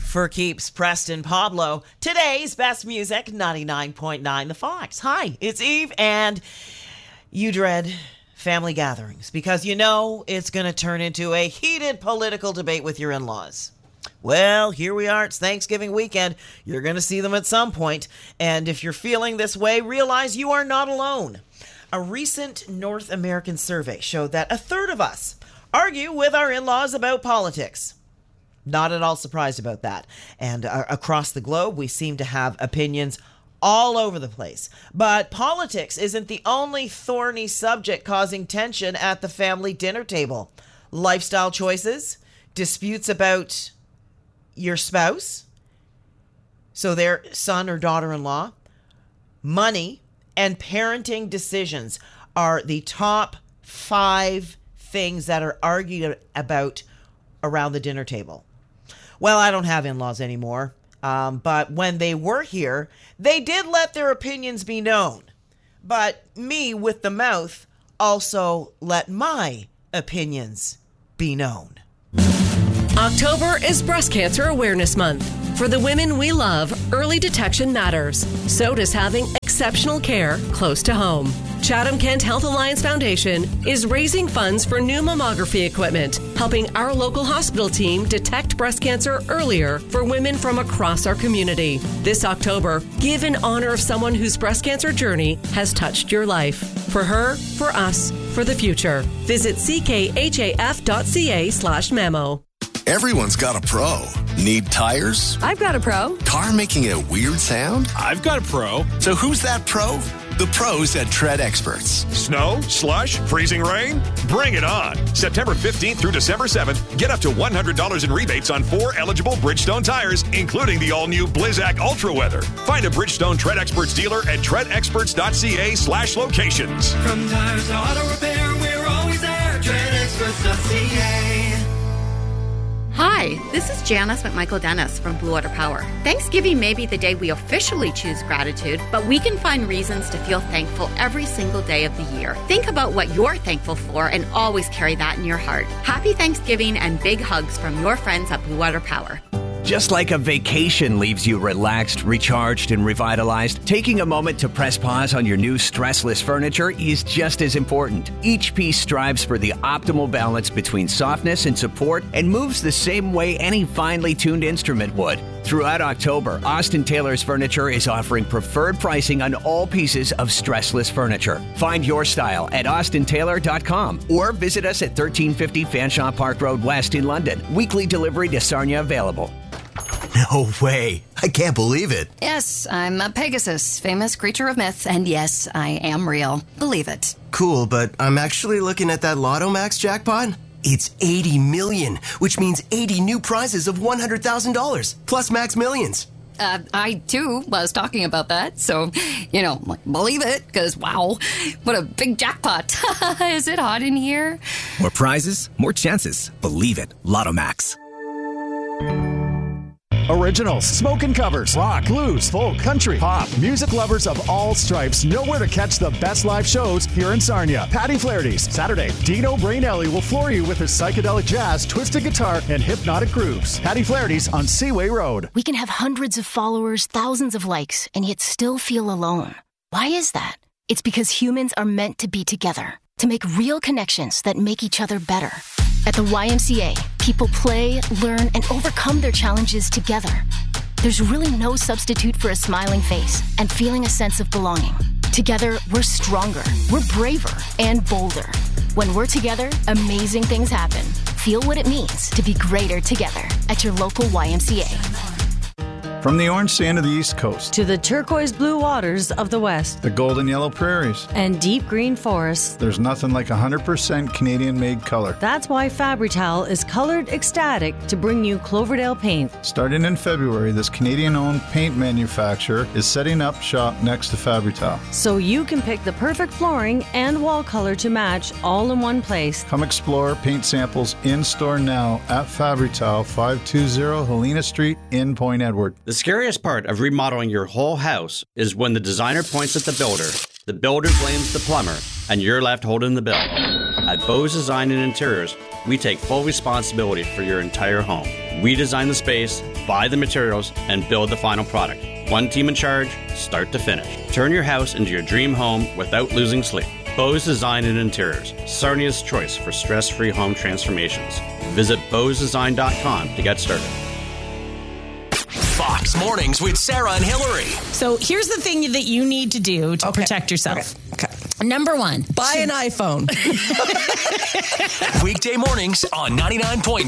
For Keeps, Preston Pablo. Today's best music, 99.9 The Fox. Hi, it's Eve, and you dread family gatherings because you know it's going to turn into a heated political debate with your in-laws. Well, here we are. It's Thanksgiving weekend. You're going to see them at some point. And if you're feeling this way, realize you are not alone. A recent North American survey showed that a third of us argue with our in-laws about politics. Not at all surprised about that. And across the globe, we seem to have opinions all over the place. But politics isn't the only thorny subject causing tension at the family dinner table. Lifestyle choices, disputes about your spouse, so their son or daughter-in-law, money, and parenting decisions are the top 5 things that are argued about around the dinner table. Well, I don't have in-laws anymore, but when they were here, they did let their opinions be known. But me with the mouth also let my opinions be known. October is Breast Cancer Awareness Month. For the women we love, early detection matters. So does having exceptional care close to home. Chatham-Kent Health Alliance Foundation is raising funds for new mammography equipment, helping our local hospital team detect breast cancer earlier for women from across our community. This October, give in honor of someone whose breast cancer journey has touched your life. For her, for us, for the future. Visit ckhaf.ca/memo. Everyone's got a pro. Need tires? I've got a pro. Car making a weird sound? I've got a pro. So who's that pro? The pros at Tread Experts. Snow, slush, freezing rain? Bring it on. September 15th through December 7th, get up to $100 in rebates on 4 eligible Bridgestone tires, including the all-new Blizzak Ultra Weather. Find a Bridgestone Tread Experts dealer at treadexperts.ca/locations. From tires to auto repair, we're always there. treadexperts.ca. Hi, this is Janice McMichael Dennis from Blue Water Power. Thanksgiving may be the day we officially choose gratitude, but we can find reasons to feel thankful every single day of the year. Think about what you're thankful for and always carry that in your heart. Happy Thanksgiving and big hugs from your friends at Blue Water Power. Just like a vacation leaves you relaxed, recharged, and revitalized, taking a moment to press pause on your new stressless furniture is just as important. Each piece strives for the optimal balance between softness and support and moves the same way any finely tuned instrument would. Throughout October, Austin Taylor's Furniture is offering preferred pricing on all pieces of stressless furniture. Find your style at austintaylor.com or visit us at 1350 Fanshawe Park Road West in London. Weekly delivery to Sarnia available. No way. I can't believe it. Yes, I'm a Pegasus, famous creature of myth, and yes, I am real. Believe it. Cool, but I'm actually looking at that Lotto Max jackpot. It's 80 million, which means 80 new prizes of $100,000, plus Max Millions. I, too, was talking about that, so, believe it, because, wow, what a big jackpot. Is it hot in here? More prizes, more chances. Believe it. Lotto Max. Originals, smoking covers, rock, blues, folk, country, pop. Music lovers of all stripes know where to catch the best live shows here in Sarnia. Patty Flaherty's Saturday. Dino Brainelli will floor you with his psychedelic jazz, twisted guitar, and hypnotic grooves. Patty Flaherty's on Seaway Road. We can have hundreds of followers, thousands of likes, and yet still feel alone. Why is that? It's because humans are meant to be together, to make real connections that make each other better. At the YMCA, people play, learn, and overcome their challenges together. There's really no substitute for a smiling face and feeling a sense of belonging. Together, we're stronger, we're braver, and bolder. When we're together, amazing things happen. Feel what it means to be greater together at your local YMCA. From the orange sand of the East Coast to the turquoise blue waters of the West, the golden yellow prairies, and deep green forests, there's nothing like 100% Canadian-made color. That's why Fabri-Tal is colored ecstatic to bring you Cloverdale paint. Starting in February, this Canadian-owned paint manufacturer is setting up shop next to Fabri-Tal. So you can pick the perfect flooring and wall color to match all in one place. Come explore paint samples in-store now at Fabri-Tal, 520 Helena Street in Point Edward. The scariest part of remodeling your whole house is when the designer points at the builder blames the plumber, and you're left holding the bill. At At Bose Design and Interiors, we take full responsibility for your entire home. We design the space, buy the materials, and build the final product. One team in charge, start to finish. Turn your house into your dream home without losing sleep. Bose Design and Interiors, Sarnia's choice for stress-free home transformations. Visit bosedesign.com to get started. Fox Mornings with Sarah and Hillary. So here's the thing that you need to do to protect yourself. Okay. Number one, buy an iPhone. Weekday mornings on 99.9